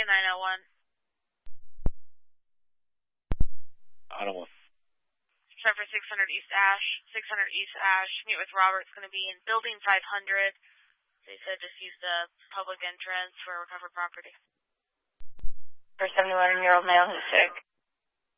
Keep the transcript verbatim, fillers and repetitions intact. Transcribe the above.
nine oh one. I don't want. Except for six hundred East Ash. six hundred East Ash. Meet with Robert's going to be in Building five hundred. They said just use the public entrance for recovered property. For seventy-one-year-old male who's sick.